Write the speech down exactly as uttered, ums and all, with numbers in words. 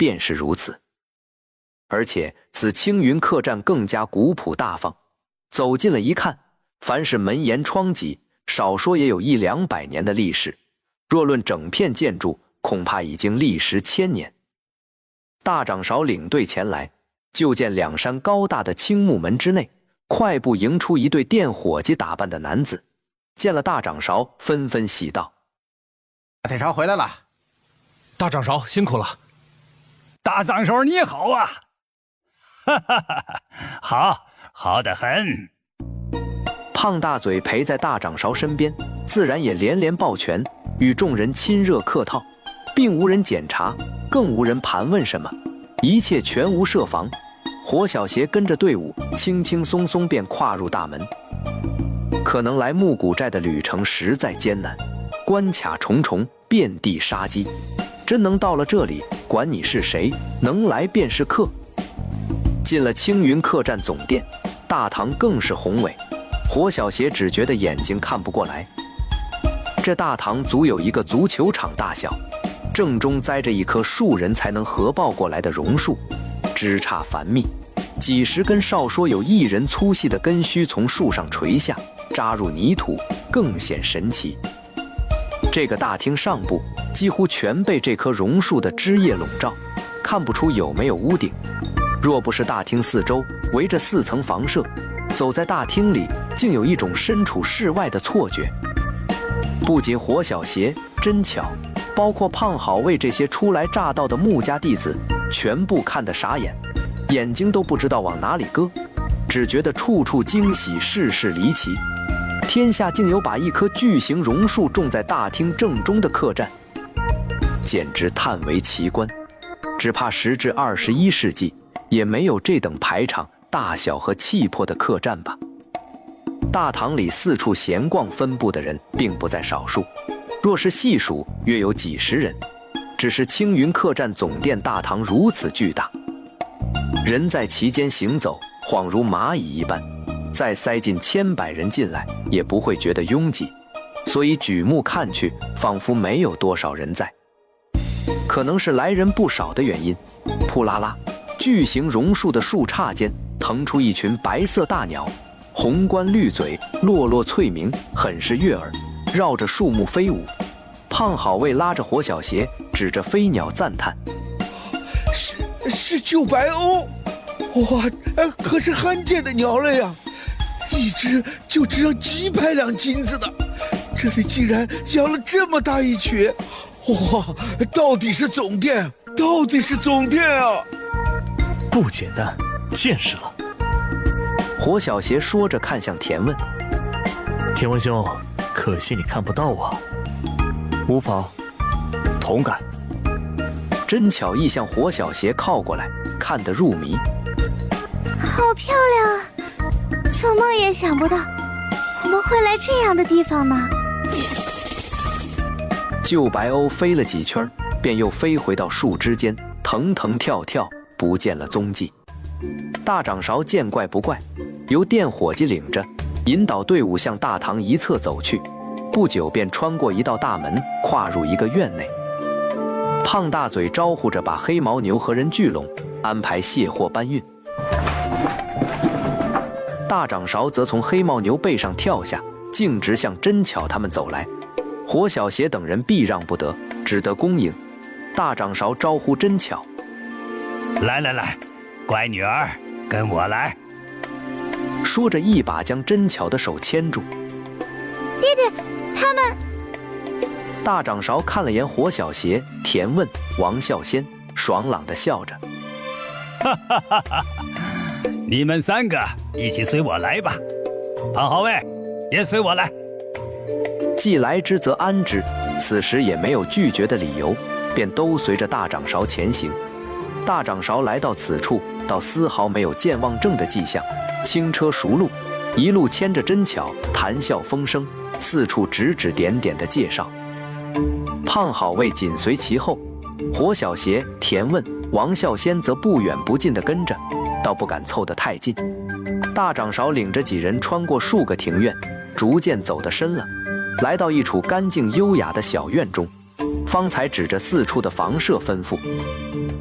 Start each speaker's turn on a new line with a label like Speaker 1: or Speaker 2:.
Speaker 1: 便是如此。而且此青云客栈更加古朴大方，走近了一看，凡是门檐窗脊，少说也有一两百年的历史，若论整片建筑，恐怕已经历时千年。大掌勺领队前来，就见两扇高大的青木门之内，快步迎出一对店伙计打扮的男子，见了大掌勺，纷纷喜道：“
Speaker 2: 大铁勺回来了。”
Speaker 3: 大掌勺辛苦了。
Speaker 4: 大掌勺你好啊！哈哈哈，好，好得很。
Speaker 1: 胖大嘴陪在大掌勺身边，自然也连连抱拳，与众人亲热客套，并无人检查，更无人盘问什么，一切全无设防。火小邪跟着队伍，轻轻松松便跨入大门。可能来木谷寨的旅程实在艰难，关卡重重，遍地杀机。真能到了这里，管你是谁，能来便是客。进了青云客栈总店，大堂更是宏伟，火小邪只觉得眼睛看不过来。这大堂足有一个足球场大小，正中栽着一棵数人才能合抱过来的榕树，枝杈繁密，几十根少说有一人粗细的根须从树上垂下，扎入泥土，更显神奇。这个大厅上部几乎全被这棵榕树的枝叶笼罩，看不出有没有屋顶。若不是大厅四周围着四层房舍，走在大厅里竟有一种身处室外的错觉。不仅火小邪、真巧，包括胖好卫这些初来乍到的穆家弟子，全部看得傻眼，眼睛都不知道往哪里搁，只觉得处处惊喜，事事离奇。天下竟有把一棵巨型榕树种在大厅正中的客栈，简直叹为奇观。只怕时至二十一世纪，也没有这等排场、大小和气魄的客栈吧。大堂里四处闲逛分布的人并不在少数，若是细数，约有几十人。只是青云客栈总店大堂如此巨大，人在其间行走，恍如蚂蚁一般。再塞进千百人进来，也不会觉得拥挤，所以举目看去，仿佛没有多少人在。可能是来人不少的原因，扑啦啦，巨型榕树的树杈间腾出一群白色大鸟，红冠绿嘴，落落翠鸣，很是悦耳，绕着树木飞舞。胖好卫拉着火小邪，指着飞鸟赞叹：“
Speaker 5: 是是九白鸥，哇，可是罕见的鸟类呀！一只就只要几百两金子的，这里竟然养了这么大一群！哇，到底是总店，到底是总店啊！
Speaker 3: 不简单，见识了。”
Speaker 1: 火小邪说着看向田问：“
Speaker 3: 田文兄，可惜你看不到啊。”“无妨，同感。”
Speaker 1: 真巧意向火小邪靠过来，看得入迷。
Speaker 6: 好漂亮啊！做梦也想不到我们会来这样的地方呢。
Speaker 1: 旧白鸥飞了几圈，便又飞回到树枝间，腾腾跳跳，不见了踪迹。大掌勺见怪不怪，由店伙计领着，引导队伍向大堂一侧走去。不久便穿过一道大门，跨入一个院内。胖大嘴招呼着把黑牦牛和人聚拢，安排卸货搬运。大掌勺则从黑牦牛背上跳下，径直向真巧他们走来。火小邪等人避让不得，只得恭迎。大掌勺招呼真巧：“
Speaker 4: 来来来，乖女儿，跟我来。”
Speaker 1: 说着一把将真巧的手牵住。
Speaker 6: “爹爹，他们……”
Speaker 1: 大掌勺看了眼火小邪、田问、王孝先，爽朗地笑着：“
Speaker 4: 哈哈哈哈！你们三个一起随我来吧。胖好卫，也随我来。”
Speaker 1: 既来之则安之，此时也没有拒绝的理由，便都随着大掌勺前行。大掌勺来到此处，倒丝毫没有健忘症的迹象，轻车熟路，一路牵着真巧，谈笑风生，四处指指点点的介绍。胖好卫紧随其后，火小邪、田问、王孝先则不远不近地跟着，倒不敢凑得太近。大掌勺领着几人穿过数个庭院，逐渐走得深了，来到一处干净优雅的小院中，方才指着四处的房舍吩咐：“